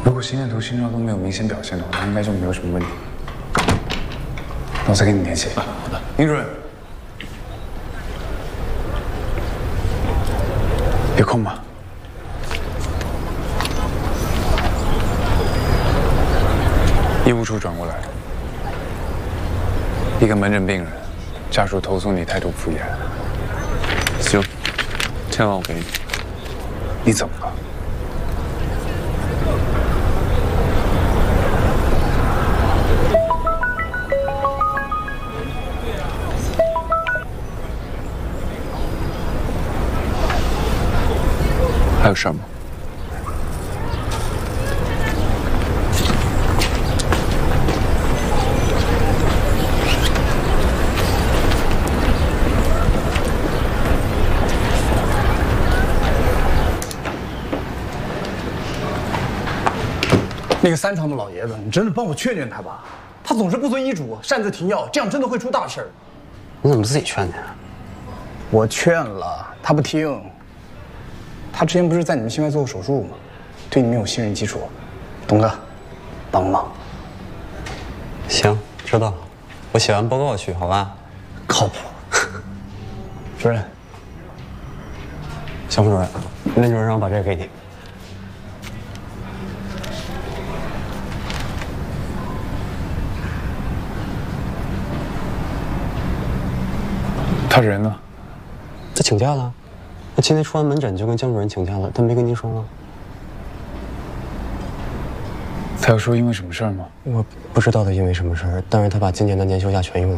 如果心电图、心跳都没有明显表现的话，那应该就没有什么问题。我再跟你联系。 好的， 宁主任，有空吗？医务处转过来，一个门诊病人，家属投诉你态度敷衍。 行，电话我给你。 你怎么了？ 还有事儿吗？ 那个3床的老爷子，你真的帮我劝劝他吧，他总是不遵医嘱，擅自停药，这样真的会出大事儿。 你怎么自己劝去啊？ 我劝了，他不听。他之前不是在你们心外做过手术吗？对你们有信任基础。董哥，帮个忙。 行，知道了。我写完报告去，好吧？ 靠谱。主任， 肖副主任，任主任让我把这个给你。 他人呢？ 他请假了。他今天出完门诊就跟江主任请假了，他没跟您说吗？ 他要说因为什么事儿吗？ 我不知道他因为什么事儿，但是他把今年的年休假全用了。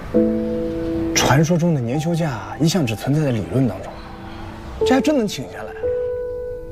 传说中的年休假一向只存在在理论当中，这还真能请下来？